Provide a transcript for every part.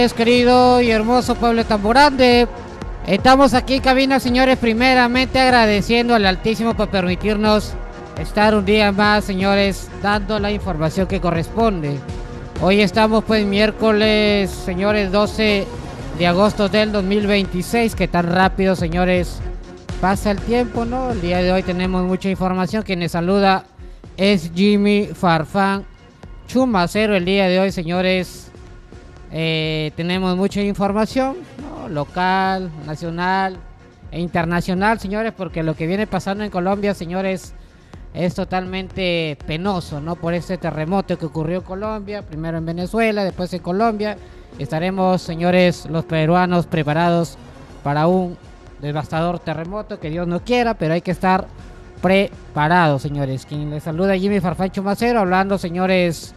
Querido y hermoso pueblo de Tamborande, estamos aquí en cabina, señores, primeramente agradeciendo al Altísimo por permitirnos estar un día más, señores, dando la información que corresponde. Hoy estamos pues miércoles, señores, 12 de agosto del 2026, que tan rápido, señores, pasa el tiempo, ¿no? El día de hoy tenemos mucha información. Quien les saluda es Jimmy Farfán Chumacero. El día de hoy, señores, tenemos mucha información, ¿no? Local, nacional e internacional, señores, porque lo que viene pasando en Colombia, señores, es totalmente penoso, ¿no? Por este terremoto que ocurrió en Colombia, primero en Venezuela, después en Colombia. Estaremos, señores, los peruanos preparados para un devastador terremoto, que Dios no quiera, pero hay que estar preparados, señores. Quien les saluda, Jimmy Farfán Chumacero, hablando, señores,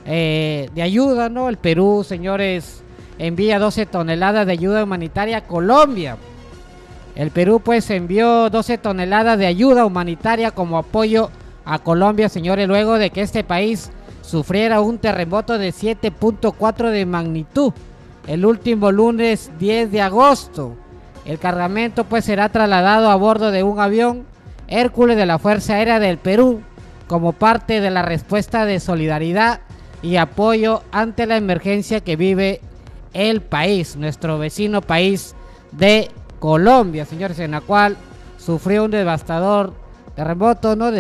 de ayuda, ¿no? El Perú, señores, envía 12 toneladas de ayuda humanitaria a Colombia. El Perú pues envió 12 toneladas de ayuda humanitaria como apoyo a Colombia, señores, luego de que este país sufriera un terremoto de 7.4 de magnitud el último lunes 10 de agosto. El cargamento pues será trasladado a bordo de un avión Hércules de la Fuerza Aérea del Perú como parte de la respuesta de solidaridad y apoyo ante la emergencia que vive el país, nuestro vecino país de Colombia, señores, en la cual sufrió un devastador terremoto, ¿no? De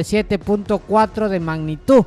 7.4 de magnitud,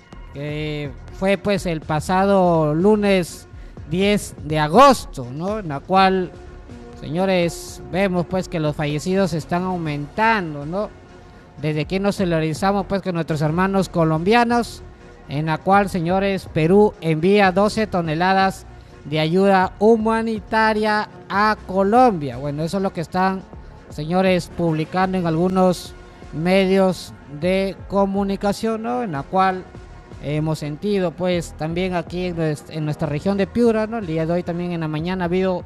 que fue pues el pasado lunes 10 de agosto, ¿no? En la cual, señores, vemos pues que los fallecidos están aumentando, ¿no? Desde aquí nos solidarizamos pues con nuestros hermanos colombianos, en la cual, señores, Perú envía 12 toneladas de ayuda humanitaria a Colombia. Bueno, eso es lo que están, señores, publicando en algunos medios de comunicación, ¿no? En la cual hemos sentido, pues, también aquí en nuestra región de Piura, ¿no? El día de hoy también en la mañana ha habido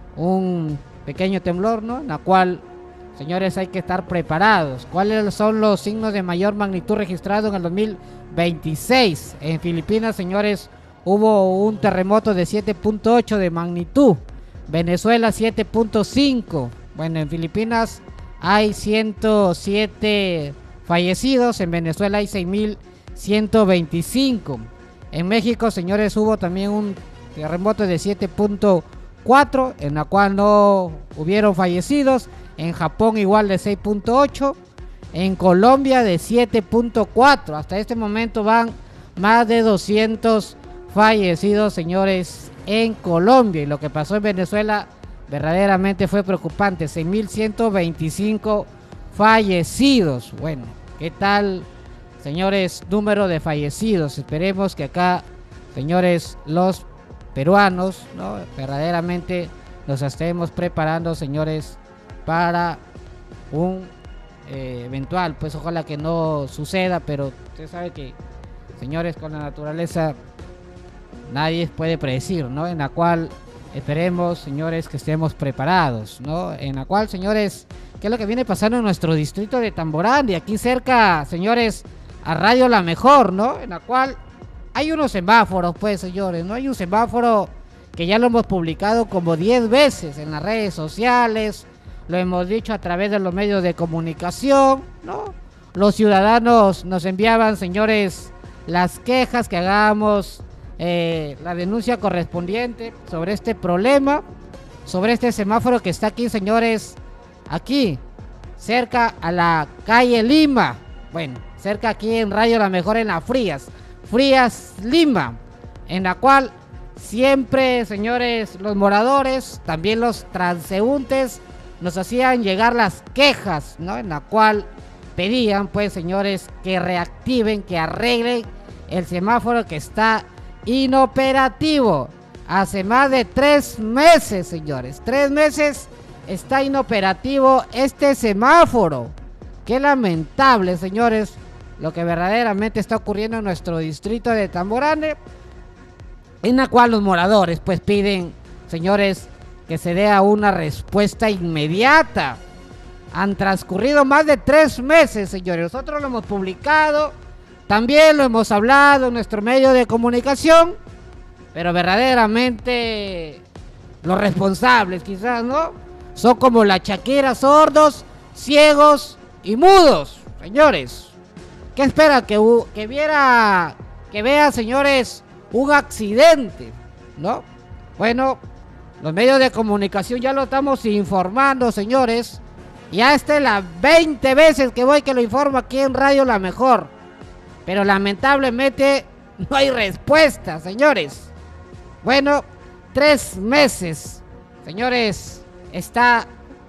un pequeño temblor, ¿no? En la cual, señores, hay que estar preparados. ¿Cuáles son los signos de mayor magnitud registrados en el 2026? En Filipinas, señores, hubo un terremoto de 7.8 de magnitud. Venezuela 7.5. Bueno, en Filipinas hay 107 fallecidos. En Venezuela hay 6.125. En México, señores, hubo también un terremoto de 7.4, en la cual no hubieron fallecidos. En Japón igual de 6.8. En Colombia de 7.4. Hasta este momento van más de 200 fallecidos, señores, en Colombia. Y lo que pasó en Venezuela verdaderamente fue preocupante. 6.125 fallecidos. Bueno, ¿qué tal, señores, número de fallecidos? Esperemos que acá, señores, los peruanos, ¿no?, verdaderamente nos estemos preparando, señores, para un eventual, pues ojalá que no suceda, pero usted sabe que, señores, con la naturaleza nadie puede predecir, ¿no? En la cual esperemos, señores, que estemos preparados, ¿no? En la cual, señores, ¿qué es lo que viene pasando en nuestro distrito de Tamborandi? Aquí cerca, señores, a Radio La Mejor, ¿no? En la cual hay unos semáforos, pues, señores, ¿no? Hay un semáforo que ya lo hemos publicado como 10 veces en las redes sociales, lo hemos dicho a través de los medios de comunicación, ¿no? Los ciudadanos nos enviaban, señores, las quejas, que hagamos la denuncia correspondiente sobre este problema, sobre este semáforo que está aquí, señores, aquí, cerca a la calle Lima, bueno, cerca aquí en Radio La Mejor, en la Frías Lima, en la cual siempre, señores, los moradores, también los transeúntes, nos hacían llegar las quejas, ¿no? En la cual pedían, pues, señores, que reactiven, que arreglen el semáforo que está inoperativo. Hace más de 3 meses, señores, 3 meses está inoperativo este semáforo. Qué lamentable, señores, lo que verdaderamente está ocurriendo en nuestro distrito de Tamborande, en la cual los moradores, pues, piden, señores, que se dé una respuesta inmediata. Han transcurrido más de 3 meses, señores. Nosotros lo hemos publicado, también lo hemos hablado en nuestro medio de comunicación, pero verdaderamente los responsables quizás, ¿no? Son como la Shakira, sordos, ciegos y mudos, señores. ¿Qué espera? Que vea, señores, un accidente, ¿no? Bueno, los medios de comunicación ya lo estamos informando, señores. Ya esta es la 20 veces que lo informo aquí en Radio La Mejor. Pero lamentablemente no hay respuesta, señores. Bueno, 3 meses, señores, está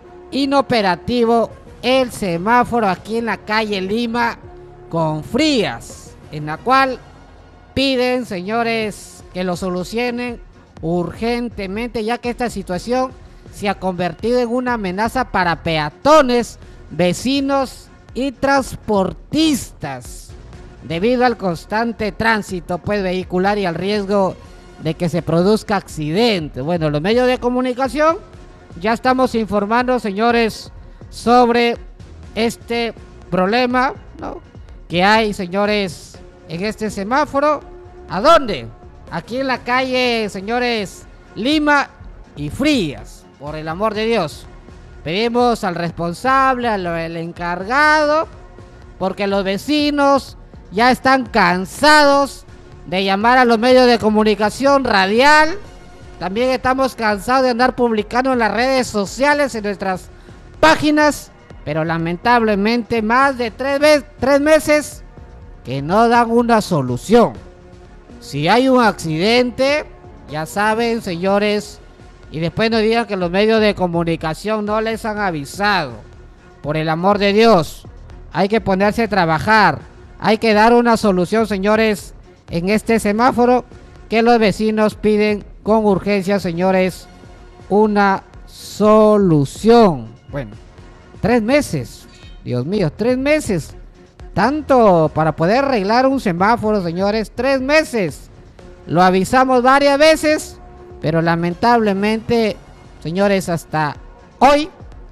inoperativo el semáforo aquí en la calle Lima con Frías, en la cual piden, señores, que lo solucionen urgentemente, ya que esta situación se ha convertido en una amenaza para peatones, vecinos y transportistas, debido al constante tránsito vehicular y al riesgo de que se produzca accidente. Bueno, los medios de comunicación ya estamos informando, señores, sobre este problema, ¿no?, que hay, señores, en este semáforo. ¿A dónde? Aquí en la calle, señores, Lima y Frías. Por el amor de Dios, pedimos al responsable, al encargado, porque los vecinos ya están cansados de llamar a los medios de comunicación radial. También estamos cansados de andar publicando en las redes sociales, en nuestras páginas, pero lamentablemente más de 3 meses que no dan una solución. Si hay un accidente, ya saben, señores, y después nos digan que los medios de comunicación no les han avisado. Por el amor de Dios, hay que ponerse a trabajar. Hay que dar una solución, señores, en este semáforo que los vecinos piden con urgencia, señores. Una solución. Bueno, 3 meses. Dios mío, 3 meses. Tanto para poder arreglar un semáforo, señores. 3 meses. Lo avisamos varias veces, pero lamentablemente, señores, hasta hoy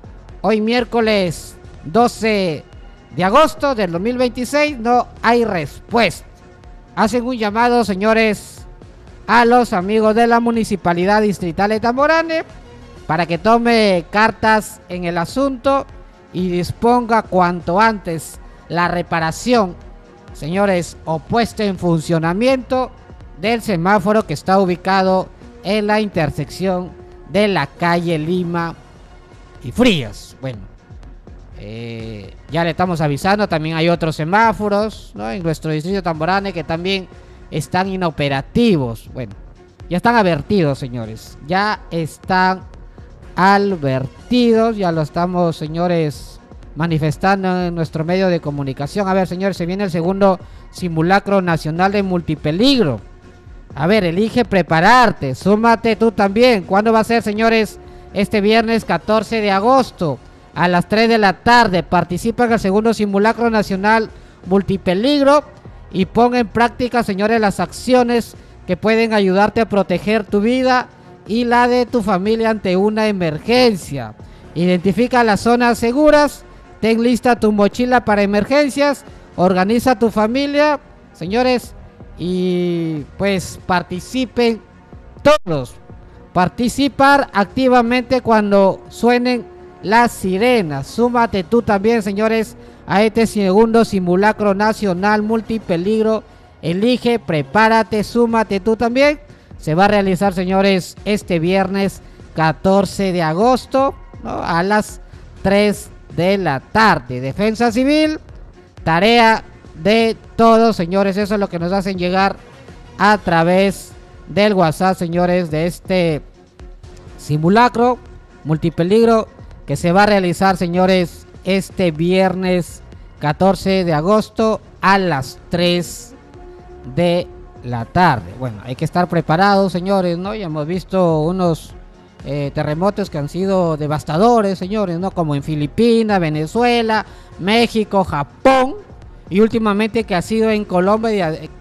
miércoles 12 de agosto del 2026, no hay respuesta. Hacen un llamado, señores, a los amigos de la Municipalidad Distrital de Tamborane para que tome cartas en el asunto y disponga cuanto antes la reparación, señores, o puesta en funcionamiento del semáforo que está ubicado en la intersección de la calle Lima y Frías. Bueno, ya le estamos avisando. También hay otros semáforos, ¿no?, en nuestro distrito de Tamborane que también están inoperativos. Bueno, ya están advertidos, señores. Ya están advertidos. Ya lo estamos, señores, manifestando en nuestro medio de comunicación. A ver, señores, se viene el segundo simulacro nacional de multipeligro. A ver, elige prepararte, súmate tú también. ¿Cuándo va a ser, señores? Este viernes 14 de agosto a las 3 de la tarde. Participa en el segundo simulacro nacional multipeligro y pon en práctica, señores, las acciones que pueden ayudarte a proteger tu vida y la de tu familia ante una emergencia. Identifica las zonas seguras, ten lista tu mochila para emergencias, organiza tu familia, señores, y pues participen todos. Participar activamente cuando suenen las sirenas. Súmate tú también, señores, a este segundo simulacro nacional multipeligro. Elige, prepárate, súmate tú también. Se va a realizar, señores, este viernes 14 de agosto, ¿no?, a las 3 de la tarde. Defensa Civil, tarea de todos, señores. Eso es lo que nos hacen llegar a través del WhatsApp, señores, de este simulacro multipeligro que se va a realizar, señores, este viernes 14 de agosto a las 3 de la tarde. Bueno, hay que estar preparados, señores, ¿no? Ya hemos visto unos terremotos que han sido devastadores, señores, ¿no?, como en Filipinas, Venezuela, México, Japón, y últimamente que ha sido en Colombia, de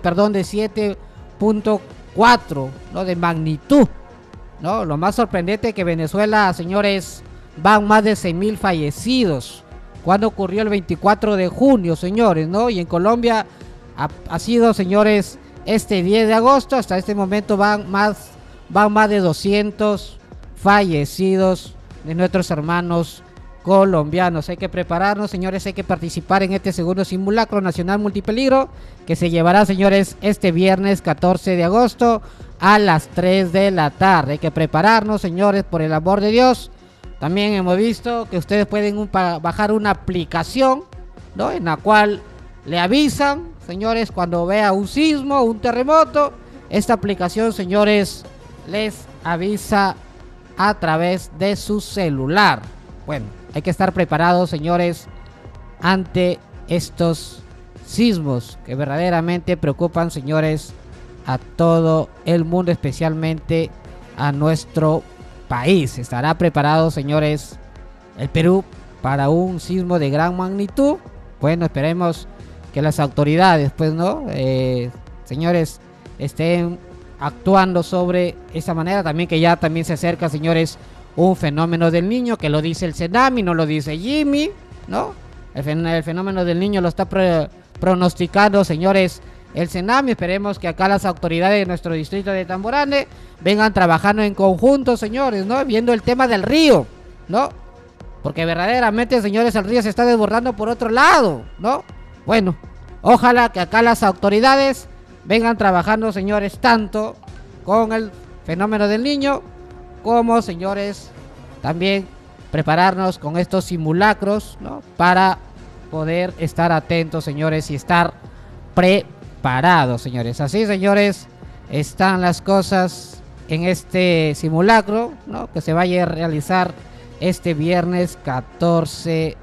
7.4, ¿no?, de magnitud, ¿no? Lo más sorprendente es que Venezuela, señores, van más de 6,000 fallecidos. Cuando ocurrió el 24 de junio, señores, ¿no? Y en Colombia ha sido, señores, este 10 de agosto, hasta este momento van más de 200 fallecidos de nuestros hermanos colombianos. Hay que prepararnos, señores, hay que participar en este segundo simulacro nacional multipeligro que se llevará, señores, este viernes 14 de agosto a las 3 de la tarde. Hay que prepararnos, señores, por el amor de Dios. También hemos visto que ustedes pueden bajar una aplicación, ¿no?, en la cual le avisan, señores, cuando vea un sismo, un terremoto. Esta aplicación, señores, les avisa a través de su celular. Bueno, hay que estar preparados, señores, ante estos sismos que verdaderamente preocupan, señores, a todo el mundo, especialmente a nuestro país. ¿Estará preparado, señores, el Perú para un sismo de gran magnitud? Bueno, esperemos que las autoridades, pues, ¿no?, señores, estén actuando sobre esa manera. También que ya también se acerca, señores, un fenómeno del niño, que lo dice el Senami, no lo dice Jimmy, ¿no? El fenómeno del niño lo está pronosticando, señores, el Senami. Esperemos que acá las autoridades de nuestro distrito de Tamborane vengan trabajando en conjunto, señores, ¿no?, viendo el tema del río, ¿no?, porque verdaderamente, señores, el río se está desbordando por otro lado, ¿no? Bueno, ojalá que acá las autoridades vengan trabajando, señores, tanto con el fenómeno del niño como, señores, también prepararnos con estos simulacros, ¿no?, para poder estar atentos, señores, y estar preparados, señores. Así, señores, están las cosas en este simulacro, ¿no?, que se vaya a realizar este viernes 14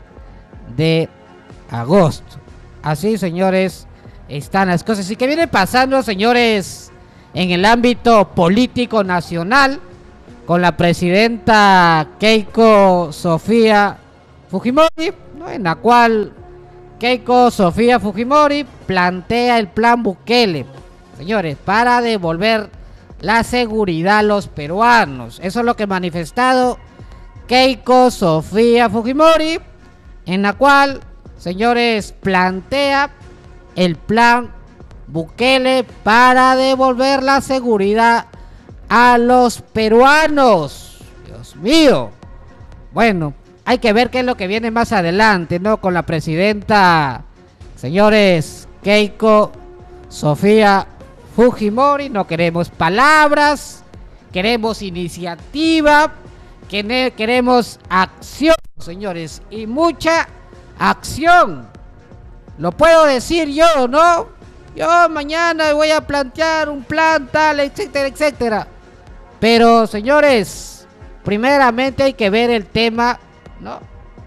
de agosto. Así, señores, están las cosas. Y que viene pasando, señores, en el ámbito político nacional, con la presidenta Keiko Sofía Fujimori, ¿no?, en la cual Keiko Sofía Fujimori plantea el plan Bukele, señores, para devolver la seguridad a los peruanos. Eso es lo que ha manifestado Keiko Sofía Fujimori, en la cual, señores, plantea el plan Bukele para devolver la seguridad a los peruanos. Dios mío. Bueno, hay que ver qué es lo que viene más adelante, ¿no?, con la presidenta, señores, Keiko Sofía Fujimori. No queremos palabras, queremos iniciativa, queremos acción, señores, y mucha acción. Lo puedo decir yo, ¿no? Yo mañana voy a plantear un plan tal, etcétera, etcétera. Pero, señores, primeramente hay que ver el tema, ¿no?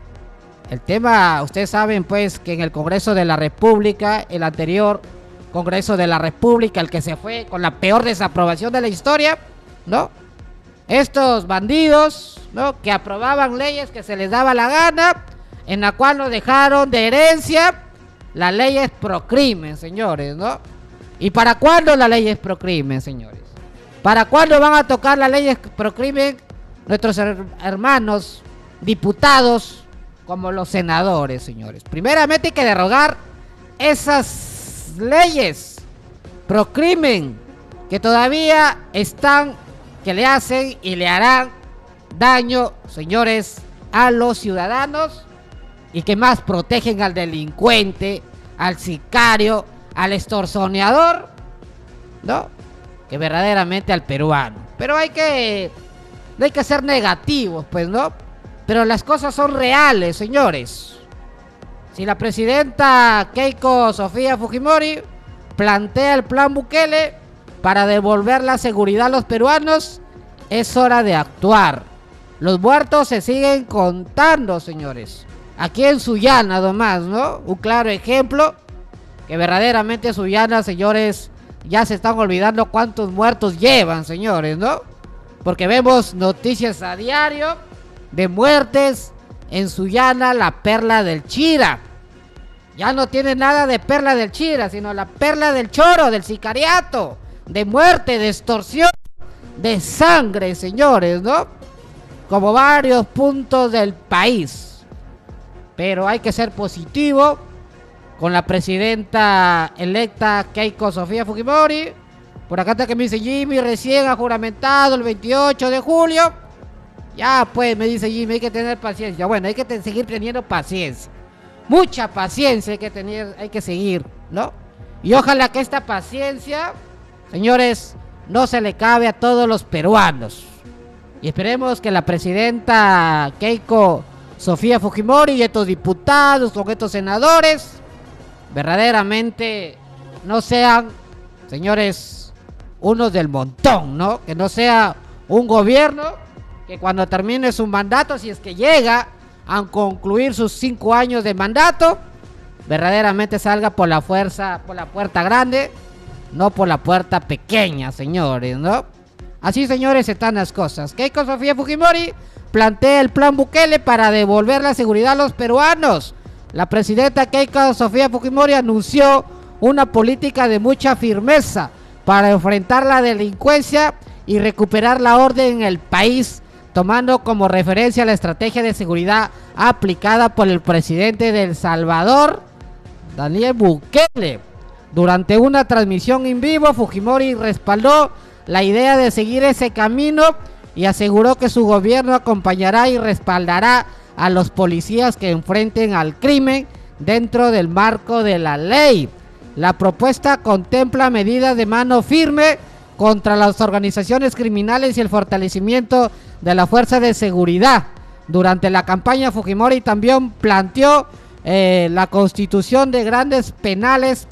El tema, ustedes saben, pues, que en el Congreso de la República, el anterior Congreso de la República, el que se fue con la peor desaprobación de la historia, ¿no?, estos bandidos, ¿no?, que aprobaban leyes que se les daba la gana, en la cual nos dejaron de herencia las leyes pro crimen, señores, ¿no? ¿Y para cuándo las leyes pro crimen, señores? ¿Para cuándo van a tocar las leyes pro crimen nuestros hermanos diputados como los senadores, señores? Primeramente hay que derogar esas leyes pro crimen que todavía están, que le hacen y le harán daño, señores, a los ciudadanos, y que más protegen al delincuente, al sicario, al extorsionador, ¿no?, que verdaderamente al peruano. Pero no hay que ser negativos, pues, ¿no? Pero las cosas son reales, señores. Si la presidenta Keiko Sofía Fujimori plantea el plan Bukele para devolver la seguridad a los peruanos, es hora de actuar. Los muertos se siguen contando, señores. Aquí en Sullana, nomás, ¿no? Un claro ejemplo, que verdaderamente Sullana, señores, ya se están olvidando cuántos muertos llevan, señores, ¿no? Porque vemos noticias a diario de muertes en Sullana, la perla del Chira. Ya no tiene nada de perla del Chira, sino la perla del Choro, del sicariato, de muerte, de extorsión, de sangre, señores, ¿no? Como varios puntos del país. Pero hay que ser positivo con la presidenta electa Keiko Sofía Fujimori. Por acá está que me dice Jimmy, recién ha juramentado el 28 de julio. Ya pues, me dice Jimmy, hay que tener paciencia. Bueno, hay que seguir teniendo paciencia. Mucha paciencia hay que seguir, ¿no? Y ojalá que esta paciencia, señores, no se le cabe a todos los peruanos. Y esperemos que la presidenta Keiko Sofía Fujimori y estos diputados con estos senadores verdaderamente no sean, señores, unos del montón, ¿no? Que no sea un gobierno que cuando termine su mandato, si es que llega a concluir sus 5 años de mandato, verdaderamente salga por la fuerza, por la puerta grande, no por la puerta pequeña, señores, ¿no? Así, señores, están las cosas. Keiko Sofía Fujimori plantea el plan Bukele para devolver la seguridad a los peruanos. La presidenta Keiko Sofía Fujimori anunció una política de mucha firmeza para enfrentar la delincuencia y recuperar la orden en el país, tomando como referencia la estrategia de seguridad aplicada por el presidente de El Salvador, Nayib Bukele. Durante una transmisión en vivo, Fujimori respaldó la idea de seguir ese camino y aseguró que su gobierno acompañará y respaldará a los policías que enfrenten al crimen dentro del marco de la ley. La propuesta contempla medidas de mano firme contra las organizaciones criminales y el fortalecimiento de la fuerza de seguridad. Durante la campaña, Fujimori también planteó la construcción de grandes penales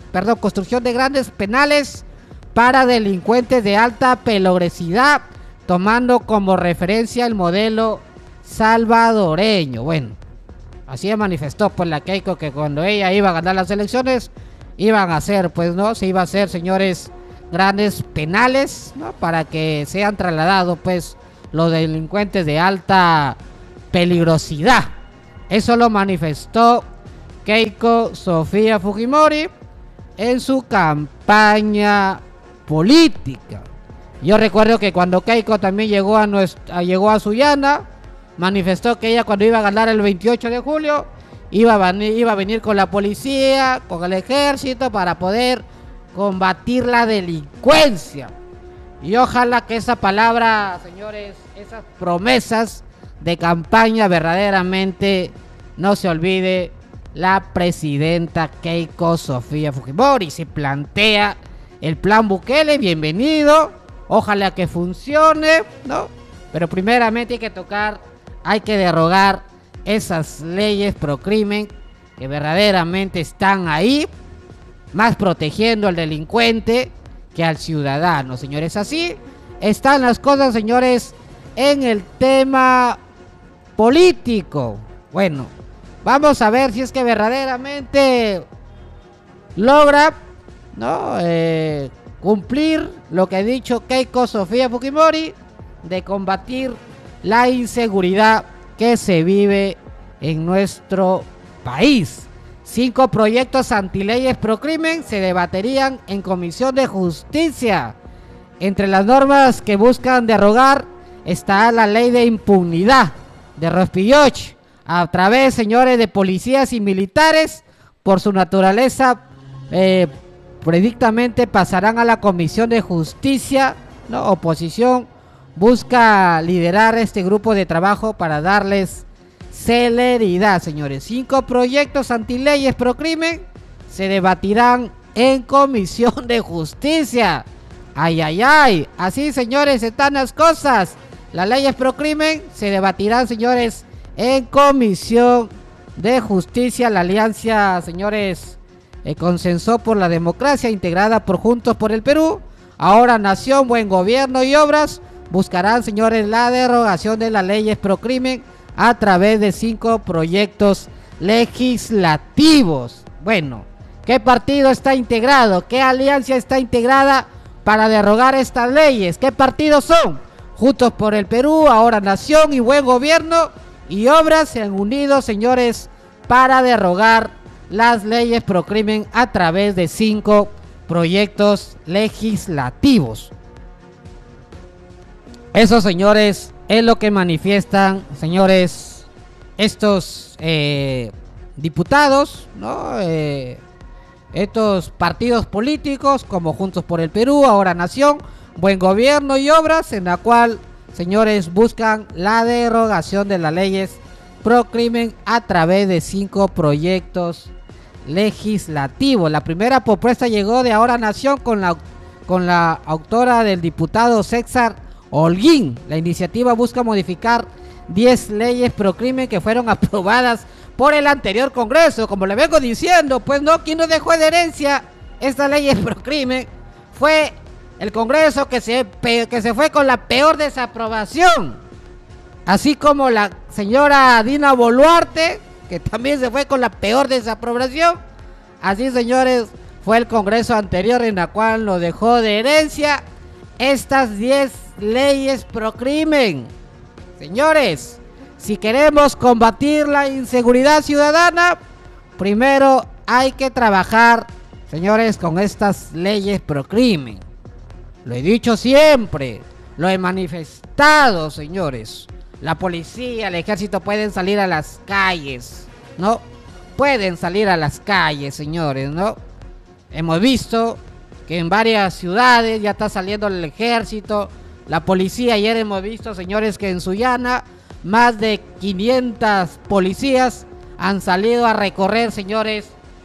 para delincuentes de alta peligrosidad, tomando como referencia el modelo salvadoreño. Bueno, así manifestó pues la Keiko, que cuando ella iba a ganar las elecciones, iban a hacer, pues, ¿no? Se iba a hacer, señores, grandes penales, ¿no? Para que sean trasladados, pues, los delincuentes de alta peligrosidad. Eso lo manifestó Keiko Sofía Fujimori en su campaña política. Yo recuerdo que cuando Keiko también llegó a Sullana, manifestó que ella, cuando iba a ganar el 28 de julio, iba a venir con la policía, con el ejército, para poder combatir la delincuencia. Y ojalá que esa palabra, señores, esas promesas de campaña, verdaderamente no se olvide la presidenta Keiko Sofía Fujimori. Se plantea el plan Bukele, bienvenido, ojalá que funcione, ¿no? Pero primeramente hay que derogar esas leyes pro crimen que verdaderamente están ahí, más protegiendo al delincuente que al ciudadano, señores. Así están las cosas, señores, en el tema político. Bueno, vamos a ver si es que verdaderamente logra, ¿no? Cumplir lo que ha dicho Keiko Sofía Fujimori de combatir la inseguridad que se vive en nuestro país. 5 proyectos antileyes pro crimen se debaterían en Comisión de Justicia. Entre las normas que buscan derogar está la ley de impunidad de Rospilloch, a través, señores, de policías y militares. Por su naturaleza, predictamente pasarán a la Comisión de Justicia, ¿no? Oposición busca liderar este grupo de trabajo para darles celeridad, señores. 5 proyectos antileyes pro crimen se debatirán en Comisión de Justicia. Ay, ay, ay. Así, señores, están las cosas. Las leyes pro crimen se debatirán, señores, en Comisión de Justicia. La alianza, señores, Consensó por la Democracia, integrada por Juntos por el Perú, Ahora Nación, Buen Gobierno y Obras, buscarán, señores, la derogación de las leyes pro crimen a través de 5 proyectos legislativos. Bueno, ¿qué partido está integrado? ¿Qué alianza está integrada para derogar estas leyes? ¿Qué partidos son? Juntos por el Perú, Ahora Nación y Buen Gobierno y Obras se han unido, señores, para derogar las leyes pro crimen a través de 5 proyectos legislativos. Eso, señores, es lo que manifiestan, señores, estos diputados, ¿no? Estos partidos políticos como Juntos por el Perú, Ahora Nación, Buen Gobierno y Obras, en la cual señores, buscan la derogación de las leyes pro crimen a través de 5 proyectos legislativos. La primera propuesta llegó de Ahora Nación con la autora del diputado César Holguín. La iniciativa busca modificar 10 leyes pro crimen que fueron aprobadas por el anterior Congreso. Como le vengo diciendo, pues no, quien nos dejó de herencia estas leyes pro crimen fue el Congreso que se fue con la peor desaprobación, así como la señora Dina Boluarte, que también se fue con la peor desaprobación. Así, señores, fue el Congreso anterior en la cual nos dejó de herencia estas 10 leyes pro crimen. Señores, si queremos combatir la inseguridad ciudadana, primero hay que trabajar, señores, con estas leyes pro crimen. Lo he dicho siempre, lo he manifestado, señores. La policía, el ejército pueden salir a las calles, ¿no? Pueden salir a las calles, señores, ¿no? Hemos visto que en varias ciudades ya está saliendo el ejército, la policía. Ayer hemos visto, señores, que en Sullana más de 500 policías han salido a recorrer, señores,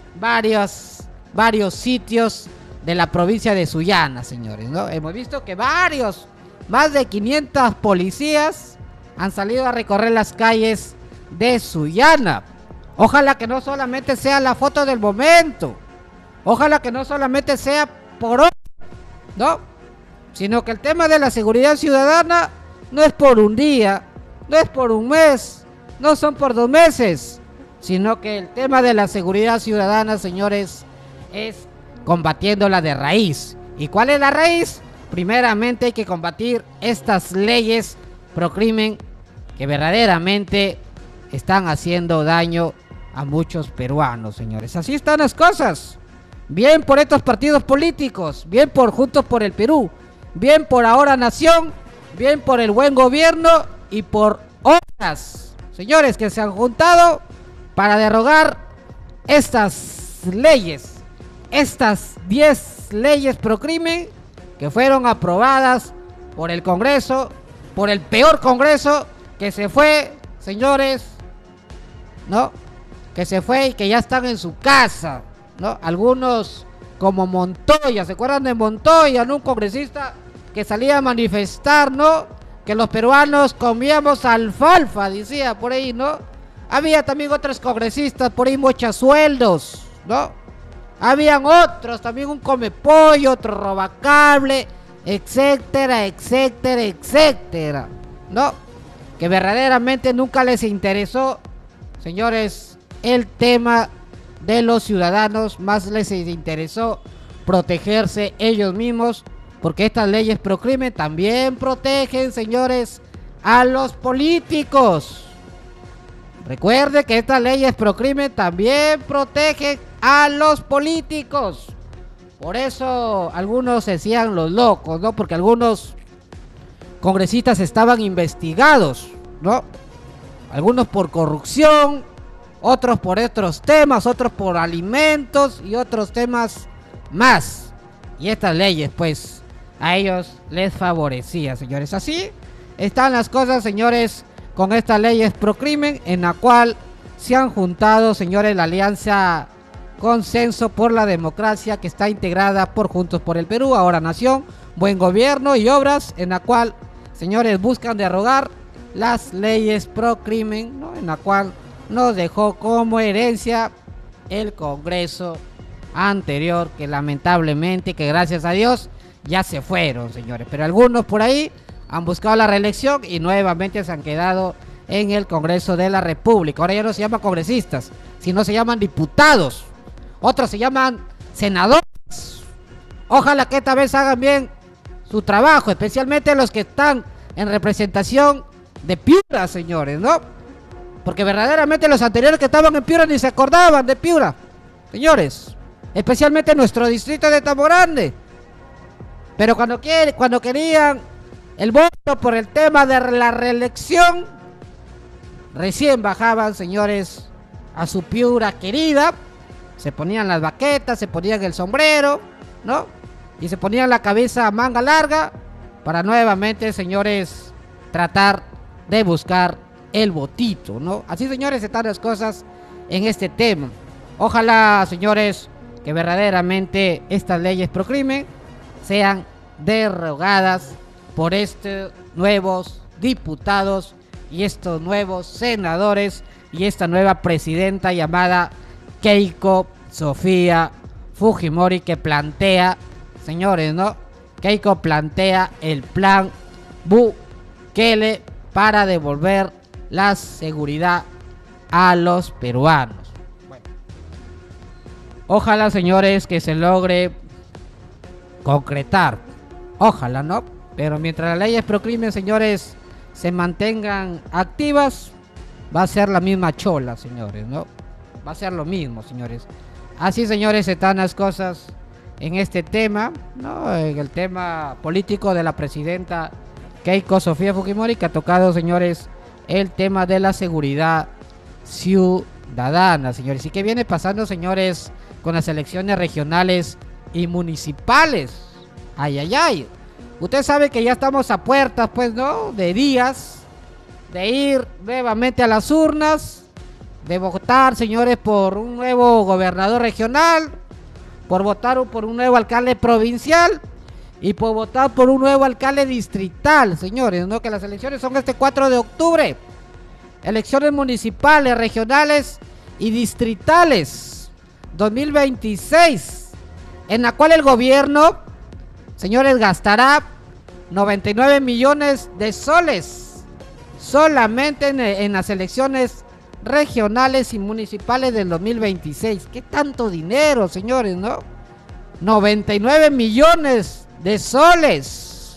varios sitios de la provincia de Sullana, señores, ¿no? Hemos visto que más de 500 policías han salido a recorrer las calles de Sullana. Ojalá que no solamente sea la foto del momento, ojalá que no solamente sea por hoy, ¿no? Sino que el tema de la seguridad ciudadana no es por un día, no es por un mes, no son por 2 meses, sino que el tema de la seguridad ciudadana, señores, es combatiéndola de raíz. ¿Y cuál es la raíz? Primeramente hay que combatir estas leyes pro crimen que verdaderamente están haciendo daño a muchos peruanos, señores. Así están las cosas. Bien por estos partidos políticos, bien por Juntos por el Perú, bien por Ahora Nación, bien por el buen gobierno y por otras, señores, que se han juntado para derogar estas leyes. Estas 10 leyes pro crimen que fueron aprobadas por el Congreso, por el peor Congreso que se fue, señores, ¿no? Que se fue y que ya están en su casa, ¿no? Algunos como Montoya, ¿se acuerdan de Montoya, ¿no? Un congresista que salía a manifestar, ¿no? Que los peruanos comíamos alfalfa, decía por ahí, ¿no? Había también otros congresistas por ahí mochasueldos, ¿no? Habían otros, también un come pollo, otro robacable, etcétera, etcétera, etcétera, ¿no? Que verdaderamente nunca les interesó, señores, el tema de los ciudadanos, más les interesó protegerse ellos mismos, porque estas leyes pro crimen también protegen, señores, a los políticos. Recuerde que estas leyes pro crimen también protegen a los políticos. Por eso algunos se decían los locos, ¿no? Porque algunos congresistas estaban investigados, ¿no? Algunos por corrupción, otros por otros temas, otros por alimentos y otros temas más. Y estas leyes, pues, a ellos les favorecía, señores. Así están las cosas, señores, con estas leyes pro crimen, en la cual se han juntado, señores, la alianza Consenso por la Democracia, que está integrada por Juntos por el Perú, Ahora Nación, Buen Gobierno y Obras, en la cual, señores, buscan derogar las leyes pro crimen, ¿no? En la cual nos dejó como herencia el Congreso anterior, que lamentablemente, que gracias a Dios, ya se fueron, señores. Pero algunos por ahí han buscado la reelección y nuevamente se han quedado en el Congreso de la República. Ahora ya no se llaman congresistas, sino se llaman diputados. Otros se llaman senadores. Ojalá que esta vez hagan bien su trabajo, especialmente los que están en representación de Piura, señores, ¿no? Porque verdaderamente los anteriores que estaban en Piura ni se acordaban de Piura, señores. Especialmente nuestro distrito de Tambo Grande. Pero cuando querían el voto por el tema de la reelección, recién bajaban, señores, a su Piura querida, se ponían las baquetas, se ponían el sombrero, ¿no? Y se ponían la cabeza a manga larga para nuevamente, señores, tratar de buscar el votito, ¿no? Así, señores, están las cosas en este tema. Ojalá, señores, que verdaderamente estas leyes pro crimen sean derogadas por estos nuevos diputados y estos nuevos senadores y esta nueva presidenta llamada Keiko Sofía Fujimori, que plantea, señores, ¿no? Keiko plantea el plan Bukele para devolver la seguridad a los peruanos. Bueno, ojalá, señores, que se logre concretar. Ojalá, ¿no? Pero mientras las leyes pro crimen, señores, se mantengan activas, va a ser la misma chola, señores, ¿no? Va a ser lo mismo, señores. Así, señores, están las cosas en este tema, ¿no? En el tema político de la presidenta Keiko Sofía Fujimori, que ha tocado, señores, el tema de la seguridad ciudadana, señores. ¿Y qué viene pasando, señores, con las elecciones regionales y municipales? Ay, ay, ay. Usted sabe que ya estamos a puertas, pues, ¿no? De días de ir nuevamente a las urnas, de votar, señores, por un nuevo gobernador regional, por votar por un nuevo alcalde provincial y por votar por un nuevo alcalde distrital, señores, ¿no? Que las elecciones son este 4 de octubre. Elecciones municipales, regionales y distritales 2026, en la cual el gobierno, señores, gastará 99 millones de soles solamente en las elecciones regionales y municipales del 2026. ¿Qué tanto dinero, señores, no? 99 millones de soles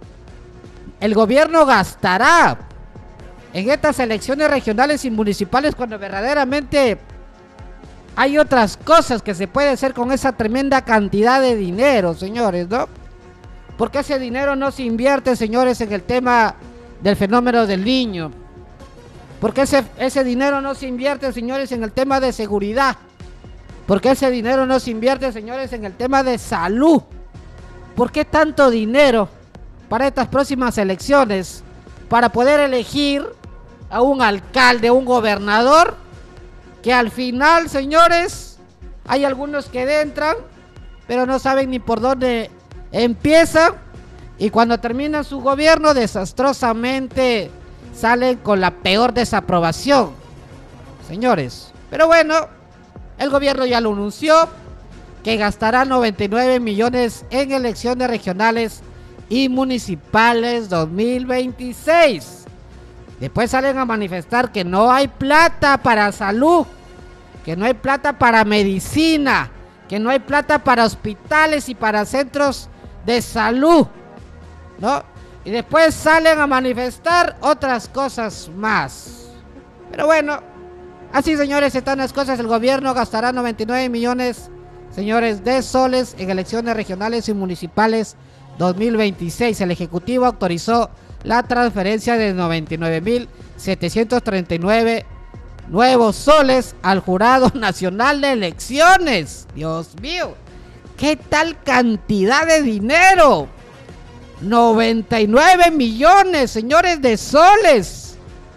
el gobierno gastará en estas elecciones regionales y municipales, cuando verdaderamente hay otras cosas que se puede hacer con esa tremenda cantidad de dinero, señores, ¿no? Porque ese dinero no se invierte, señores, en el tema del fenómeno del Niño. Porque ese dinero no se invierte, señores, en el tema de seguridad. Porque ese dinero no se invierte, señores, en el tema de salud. ¿Por qué tanto dinero para estas próximas elecciones? Para poder elegir a un alcalde, a un gobernador, que al final, señores, hay algunos que entran, pero no saben ni por dónde empiezan, y cuando termina su gobierno, desastrosamente salen con la peor desaprobación, señores. Pero bueno, el gobierno ya lo anunció, que gastará 99 millones en elecciones regionales y municipales 2026. Después salen a manifestar que no hay plata para salud, que no hay plata para medicina, que no hay plata para hospitales y para centros de salud, ¿no? Y después salen a manifestar otras cosas más. Pero bueno, así, señores, están las cosas. El gobierno gastará 99 millones, señores, de soles en elecciones regionales y municipales 2026. El Ejecutivo autorizó la transferencia de 99.739 nuevos soles al Jurado Nacional de Elecciones. Dios mío, ¿qué tal cantidad de dinero? 99 millones, señores, de soles.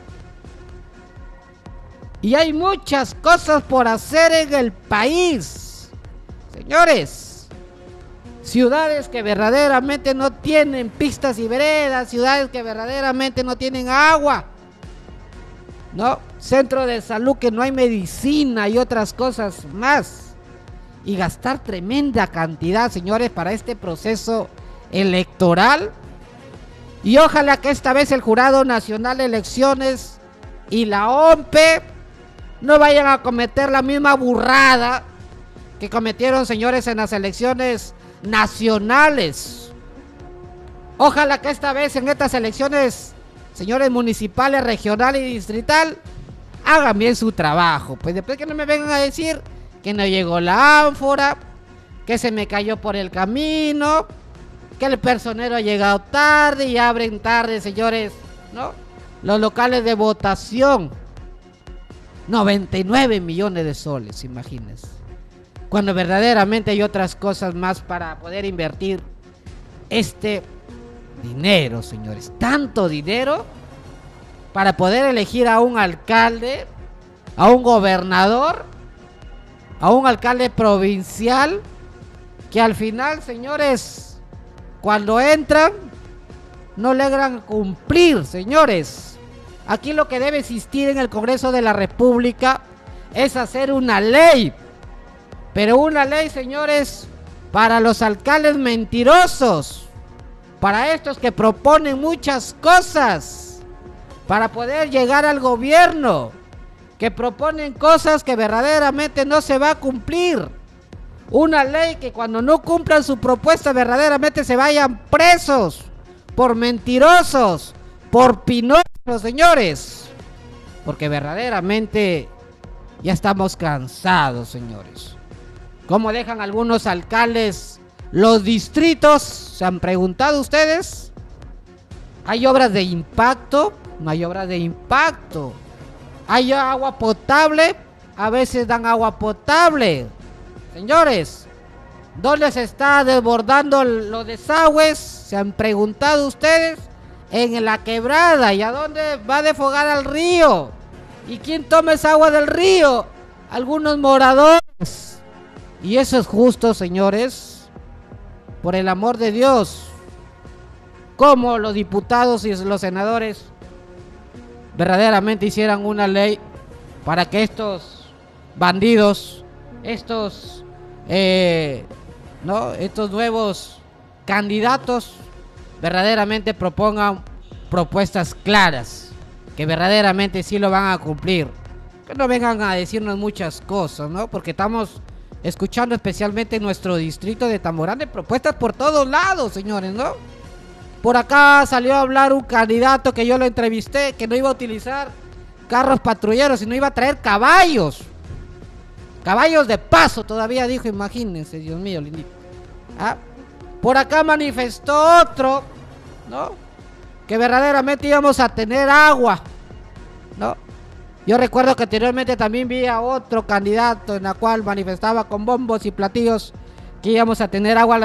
Y hay muchas cosas por hacer en el país, señores. Ciudades que verdaderamente no tienen pistas y veredas, ciudades que verdaderamente no tienen agua, ¿no? Centro de salud que no hay medicina y otras cosas más. Y gastar tremenda cantidad, señores, para este proceso electoral. Y ojalá que esta vez el Jurado Nacional de Elecciones y la OMPE no vayan a cometer la misma burrada que cometieron, señores, en las elecciones nacionales. Ojalá que esta vez en estas elecciones, señores, municipales, regional y distrital, hagan bien su trabajo. Pues después que no me vengan a decir que no llegó la ánfora, que se me cayó por el camino, que el personero ha llegado tarde y abren tarde, señores, ¿no? Los locales de votación. 99 millones de soles, imagínense. Cuando verdaderamente hay otras cosas más para poder invertir este dinero, señores, tanto dinero para poder elegir a un alcalde, a un gobernador, a un alcalde provincial, que al final, señores, cuando entran, no logran cumplir, señores. Aquí lo que debe existir en el Congreso de la República es hacer una ley, pero una ley, señores, para los alcaldes mentirosos, para estos que proponen muchas cosas para poder llegar al gobierno, que proponen cosas que verdaderamente no se va a cumplir. Una ley que cuando no cumplan su propuesta verdaderamente se vayan presos por mentirosos, por pinochos, señores, porque verdaderamente ya estamos cansados, señores. ¿Cómo dejan algunos alcaldes los distritos? ¿Se han preguntado ustedes? ¿Hay obras de impacto? No hay obras de impacto. ¿Hay agua potable? A veces dan agua potable. Señores, ¿dónde se está desbordando los desagües? ¿Se han preguntado ustedes? En la quebrada. ¿Y a dónde va a desfogar al río? ¿Y quién toma esa agua del río? Algunos moradores. Y eso es justo, señores. Por el amor de Dios. ¿Cómo los diputados y los senadores verdaderamente hicieran una ley para que estos bandidos, estos nuevos candidatos verdaderamente propongan propuestas claras, que verdaderamente sí lo van a cumplir, que no vengan a decirnos muchas cosas, ¿no? Porque estamos escuchando especialmente en nuestro distrito de Tamborán propuestas por todos lados, señores, ¿no? Por acá salió a hablar un candidato que yo lo entrevisté, que no iba a utilizar carros patrulleros, sino iba a traer caballos. Caballos de paso todavía dijo, imagínense, Dios mío, lindito. ¿Ah? Por acá manifestó otro, ¿no? Que verdaderamente íbamos a tener agua, ¿no? Yo recuerdo que anteriormente también vi a otro candidato en la cual manifestaba con bombos y platillos que íbamos a tener agua